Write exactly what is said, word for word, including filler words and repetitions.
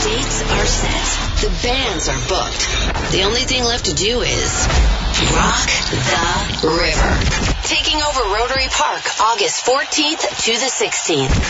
Dates are set. The bands are booked. The only thing left to do is rock the river. Taking over Rotary Park August fourteenth to the sixteenth.